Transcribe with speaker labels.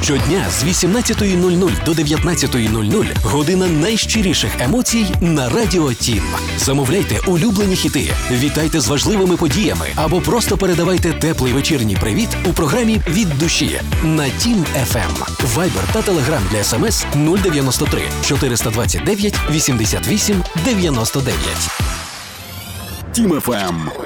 Speaker 1: Щодня з 18:00 до 19:00 година найщиріших емоцій на Радіо Тім. Замовляйте улюблені хіти, вітайте з важливими подіями або просто передавайте теплий вечірній привіт у програмі «Від душі» на Тім FM. Вайбер та Телеграм для СМС 093 429 88 99.
Speaker 2: Тім FM.